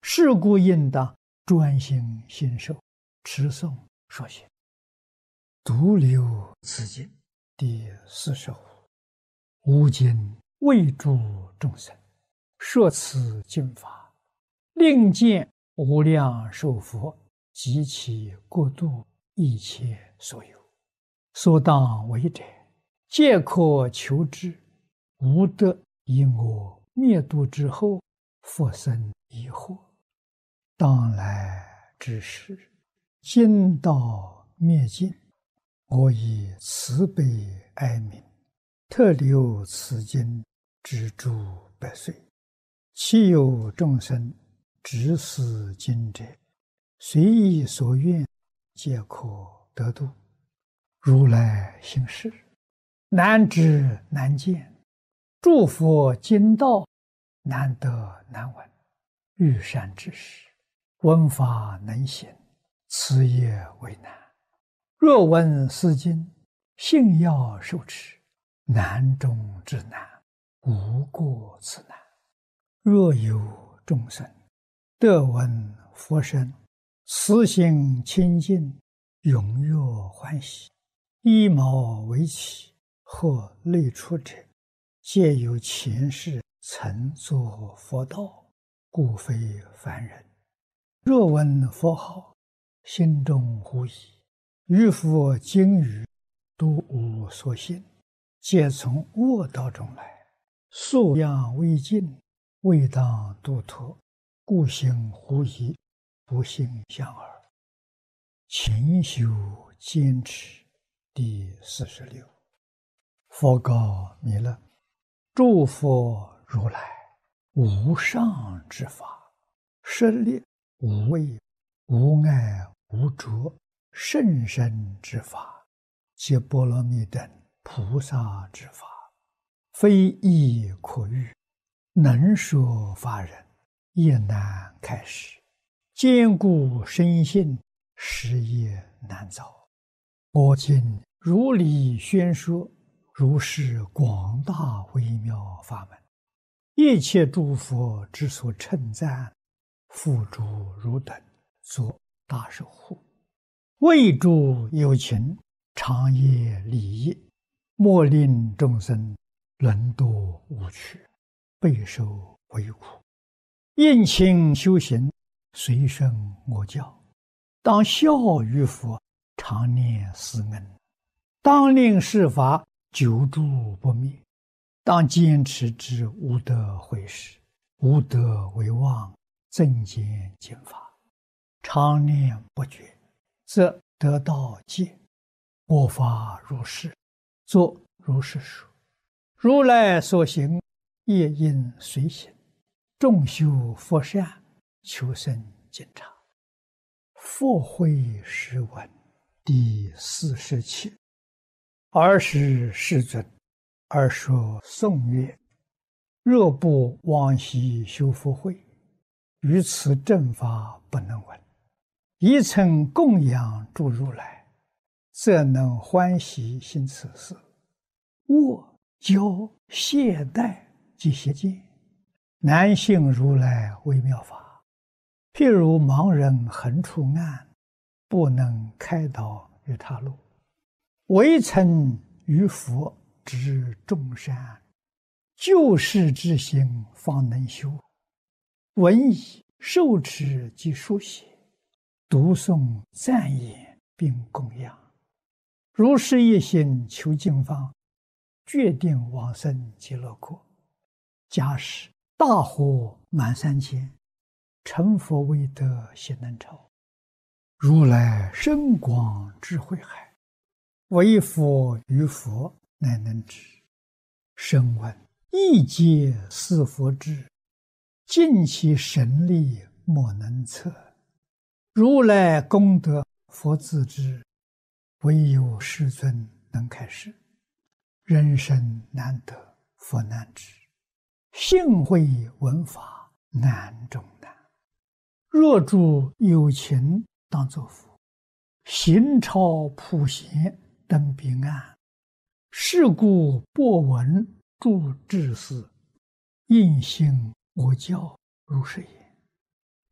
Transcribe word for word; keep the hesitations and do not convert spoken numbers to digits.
是故应当专心信受，持诵说行。独留此经第四十五。吾今为诸众生说此经法，令见无量寿佛及其国度一切所有，所当为者，皆可求之。无得以我灭度之后，复生疑惑。当来之时，今道灭尽，我以慈悲哀悯，特留此经之诸百岁。其有众生执此经者，随意所愿，皆可得度。如来行事，难知难见，诸佛经道难得难闻。欲善知识，闻法能行，此也为难。若闻是经，信要受持，难中之难，无过此难。若有众生得闻佛声，慈心清净，踊跃欢喜，依毛为起，或类出者，皆有前世曾作佛道，故非凡人。若闻佛号，心中狐疑，于佛经语都无所信，皆从恶道中来，素养未尽，未当度脱，故行狐疑，不信相耳。勤修坚持第四十六。佛告弥勒：诸佛如来无上之法，设立无畏无碍无着甚深之法，皆波罗蜜等菩萨之法，非易可喻，能说法人也难开示，坚固深信，实也难造。我今如理宣说，如是广大微妙法门，一切诸佛之所称赞，付诸汝等作大守护。为诸有情，长夜利益，莫令众生沦堕无趣，备受为苦。应勤修行，随顺我教，当效于佛，常念思恩，当令是法久住不灭，当坚持之无得毁时，无得为妄，增减经法，常念不绝，则得道戒。我法如是，作如是说。如来所行，业应随行，众修佛善，求生净察。佛慧诗文第四十七。尔时世尊，而说颂曰：若不往昔修福慧，于此正法不能闻。一曾供养诸如来，则能欢喜行此事。我教懈怠及邪见，难信如来微妙法。譬如盲人横出暗，不能开导于他路。唯曾于佛知众善，救世之心方能修。闻已受持及书写，读诵赞言并供养。如是一心求经方，决定往生极乐国。假使大火满三千，成佛未得悉能超。如来深广智慧海，唯佛于佛乃能知。声闻一皆是佛智，尽其神力莫能测。如来功德佛自知，唯有世尊能开示。人生难得佛难知，信会闻法难中难。若诸有情当作佛，行超普贤登彼岸。是故播闻诸智士，应信我教如是也。